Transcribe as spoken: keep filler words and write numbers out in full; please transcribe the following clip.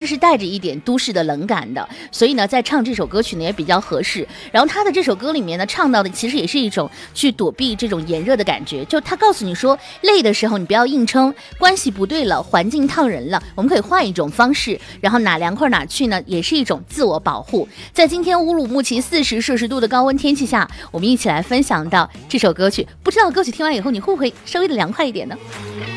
是带着一点都市的冷感的，所以呢，在唱这首歌曲呢也比较合适。然后他的这首歌里面呢，唱到的其实也是一种去躲避这种炎热的感觉，就他告诉你说，累的时候你不要硬撑，关系不对了，环境烫人了，我们可以换一种方式，然后哪凉快哪去呢，也是一种自我保护。在今天乌鲁木齐四十摄氏度的高温天气下，我们一起来分享到这首歌曲，不知道歌曲听完以后你会不会稍微的凉快一点呢？